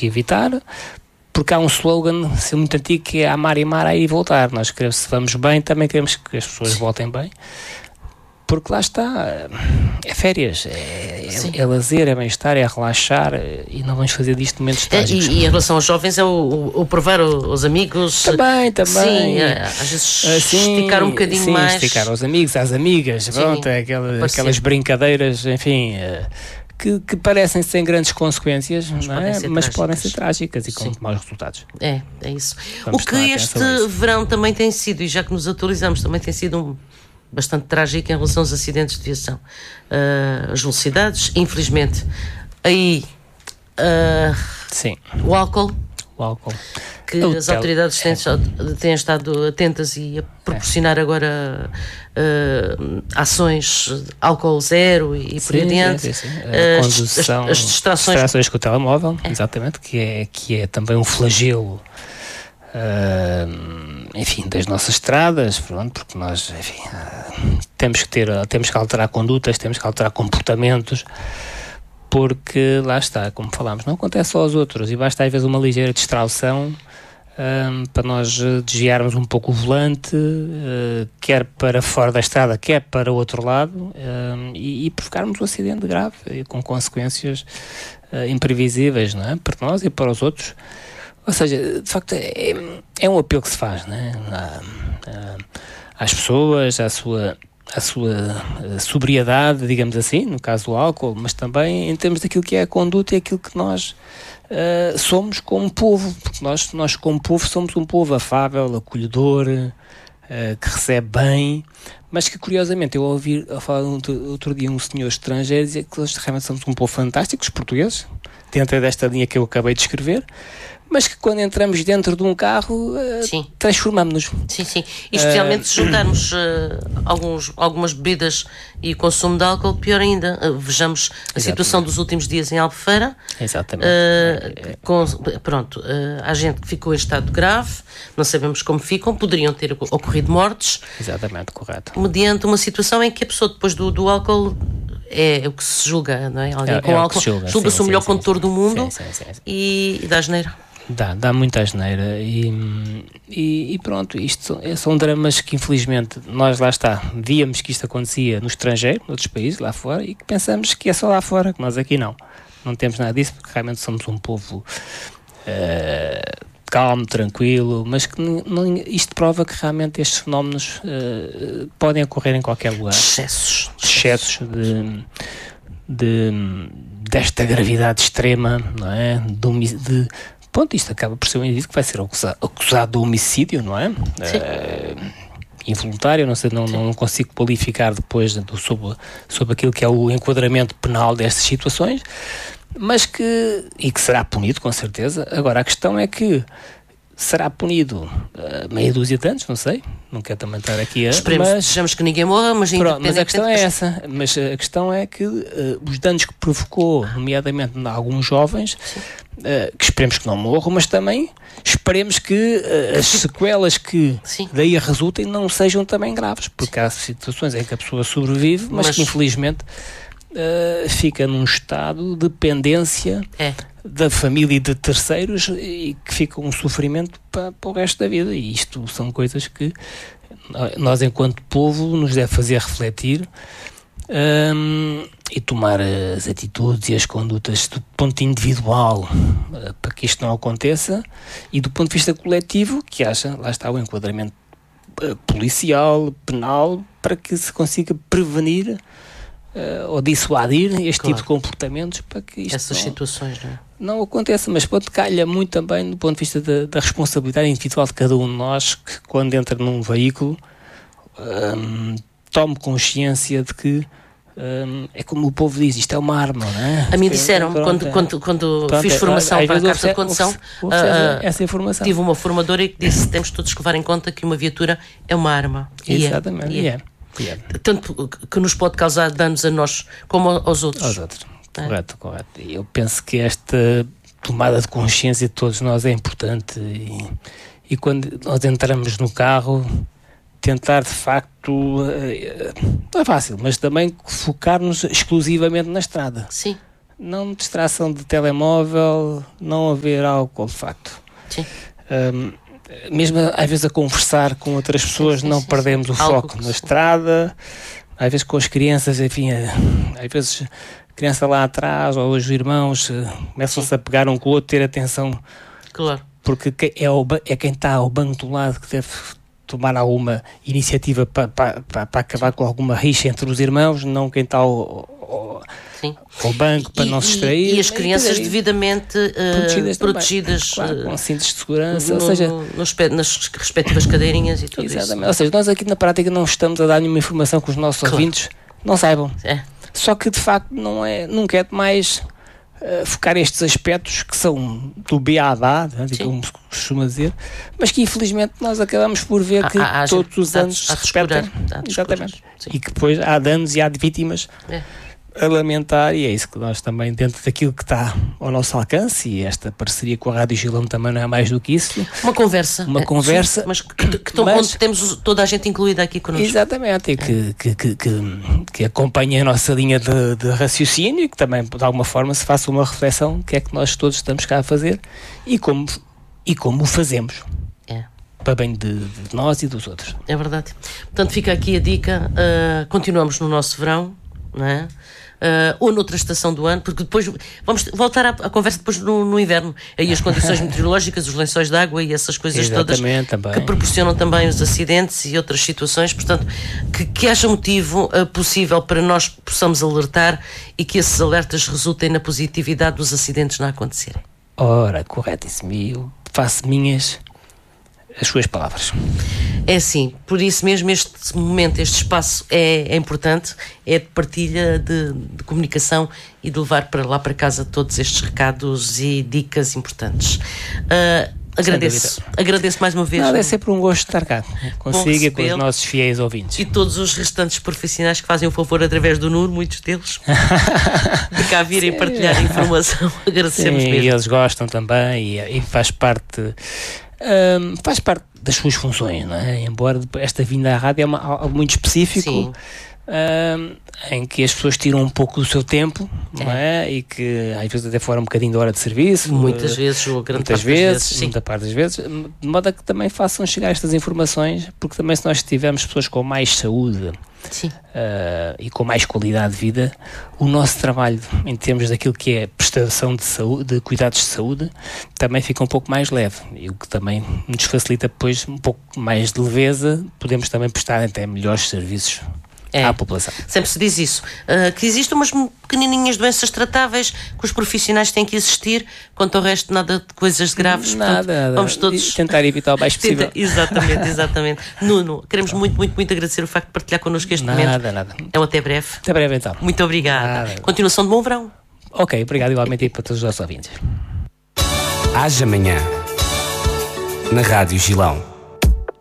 que evitar, porque há um slogan muito antigo que é amar e amar, aí voltar. Nós queremos, se vamos bem, também queremos que as pessoas voltem bem, porque lá está, é férias, é lazer, é bem-estar, é relaxar, e não vamos fazer disto momentos trágicos. E em relação aos jovens é o provar aos amigos. Também. Sim, às vezes esticar um bocadinho mais. Sim, esticar aos amigos, às amigas, pronto, aquelas brincadeiras, enfim, que parecem sem grandes consequências, mas podem ser trágicas e com maus resultados. É isso. O que este verão também tem sido, e já que nos atualizamos, também tem sido bastante trágico em relação aos acidentes de viação. As velocidades, infelizmente. Aí, o álcool. Que as autoridades têm estado atentas e a proporcionar agora ações de álcool zero e por aí adiante. As distrações com o telemóvel, exatamente, que é também um flagelo, enfim, das nossas estradas, pronto, porque nós, enfim, temos que alterar condutas, temos que alterar comportamentos, porque lá está, como falámos, não acontece só aos outros, e basta às vezes uma ligeira distração para nós desviarmos um pouco o volante, quer para fora da estrada, quer para o outro lado, e provocarmos um acidente grave, com consequências imprevisíveis, não é? Para nós e para os outros. Ou seja, de facto, é um apelo que se faz, não é? Às pessoas, à sua sobriedade, digamos assim, no caso do álcool, mas também em termos daquilo que é a conduta e aquilo que nós somos como povo, porque nós como povo somos um povo afável, acolhedor, que recebe bem, mas que curiosamente eu ouvi falar outro dia um senhor estrangeiro dizer que nós realmente somos um povo fantástico, os portugueses, dentro desta linha que eu acabei de escrever, mas que quando entramos dentro de um carro transformamos-nos. Sim. E especialmente se juntarmos algumas bebidas e consumo de álcool, pior ainda. Vejamos a situação dos últimos dias em Albufeira. Exatamente. Há gente que ficou em estado grave, não sabemos como ficam, poderiam ter ocorrido mortes. Exatamente, correto. Mediante uma situação em que a pessoa depois do álcool é o que se julga, não é? Alguém com álcool julga-se o melhor condutor do mundo e dá asneira. Dá muita asneira e pronto, isto são dramas que infelizmente nós lá está, víamos que isto acontecia no estrangeiro, noutros países, lá fora, e que pensamos que é só lá fora, que nós aqui não temos nada disso, porque realmente somos um povo calmo, tranquilo, mas que isto prova que realmente estes fenómenos podem ocorrer em qualquer lugar. Excessos desta gravidade extrema, não é? Pronto, isto acaba por ser um indivíduo que vai ser acusado de homicídio, não é? Involuntário, não sei, não consigo qualificar depois sobre aquilo que é o enquadramento penal destas situações, mas que será punido, com certeza. Agora, a questão é que será punido meia dúzia de anos, não sei, não quero também estar aqui desejamos que ninguém morra, mas a questão é essa, mas a questão é que os danos que provocou, nomeadamente em alguns jovens, que esperemos que não morram, mas também esperemos que as sequelas que daí resultem não sejam também graves, porque há situações em que a pessoa sobrevive, mas que infelizmente fica num estado de dependência da família e de terceiros, e que fica um sofrimento para o resto da vida, e isto são coisas que nós enquanto povo nos deve fazer refletir e tomar as atitudes e as condutas do ponto individual para que isto não aconteça, e do ponto de vista coletivo que haja, lá está, o enquadramento policial, penal, para que se consiga prevenir ou dissuadir este tipo de comportamentos, para que isto essas situações não aconteça. Mas pronto, calha muito também do ponto de vista da responsabilidade individual de cada um de nós, que quando entra num veículo tome consciência de que é como o povo diz, isto é uma arma, não é? A mim disseram, quando fiz formação para a carta de condução, essa informação. Tive uma formadora que disse: temos todos que levar em conta que uma viatura é uma arma. Exatamente, tanto que nos pode causar danos a nós como aos outros. Correto. Eu penso que esta tomada de consciência de todos nós é importante, e quando nós entramos no carro, tentar de facto, não é fácil, mas também focar-nos exclusivamente na estrada. Sim. não distração de telemóvel, não haver álcool, de facto. Sim. Mesmo às vezes a conversar com outras pessoas, não perdemos o foco na estrada, às vezes com as crianças, enfim, às vezes a criança lá atrás ou os irmãos começam-se a pegar um com o outro, ter atenção. Claro. Porque é quem está ao banco do lado que deve tomar alguma iniciativa para acabar com alguma rixa entre os irmãos, não quem está ao banco para não se distrair. E as crianças devidamente protegidas claro, com cintos de segurança, ou seja, nas respectivas cadeirinhas e tudo exatamente. isso. Ou seja, nós aqui na prática não estamos a dar nenhuma informação que os nossos ouvintes não saibam. Só que de facto nunca é demais focar estes aspectos que são do B a A, como se costuma dizer, mas que infelizmente nós acabamos por ver que todos os anos se repetem. Exatamente. E que depois há danos e há vítimas a lamentar, e é isso que nós também, dentro daquilo que está ao nosso alcance, e esta parceria com a Rádio Gilão também não é mais do que isso. Uma conversa. Sim, mas onde temos toda a gente incluída aqui connosco. Exatamente, e que acompanhe a nossa linha de raciocínio, e que também, de alguma forma, se faça uma reflexão do que é que nós todos estamos cá a fazer e como o fazemos. Para bem de nós e dos outros. É verdade. Portanto, fica aqui a dica, continuamos no nosso verão, não é? Ou noutra estação do ano, porque depois vamos voltar à conversa depois no inverno, aí as condições meteorológicas, os lençóis de água e essas coisas todas que proporcionam também os acidentes e outras situações, portanto que haja motivo possível para nós possamos alertar e que esses alertas resultem na positividade dos acidentes não acontecerem. Ora, corretíssimo, e eu faço minhas as suas palavras. É assim, por isso mesmo este momento, este espaço é importante, é de partilha de comunicação e de levar para lá para casa todos estes recados e dicas importantes. Agradeço mais uma vez. É sempre um gosto estar cá consigo e com os nossos fiéis ouvintes. E todos os restantes profissionais que fazem o favor através do NUR, muitos deles, de cá virem partilhar informação. Agradecemos mesmo. E eles gostam também e faz parte das suas funções, não é? Embora esta vinda à rádio é algo muito específico, em que as pessoas tiram um pouco do seu tempo, não é? E que às vezes até fora um bocadinho da hora de serviço. Muitas vezes, muita parte das vezes, de modo a que também façam chegar estas informações, porque também se nós tivermos pessoas com mais saúde e com mais qualidade de vida, o nosso trabalho em termos daquilo que é prestação de saúde, de cuidados de saúde, também fica um pouco mais leve, e o que também nos facilita depois um pouco mais de leveza, podemos também prestar até melhores serviços à população. Sempre se diz isso, que existem umas pequenininhas doenças tratáveis que os profissionais têm que existir, quanto ao resto nada de coisas graves. Nada. Vamos todos tentar evitar o mais possível. Exatamente. Nuno, queremos muito agradecer o facto de partilhar connosco este momento. Nada. Então até breve. Até breve então. Muito obrigada. Continuação de bom verão. Ok, obrigado igualmente para todos os nossos ouvintes. Haja amanhã na Rádio Gilão.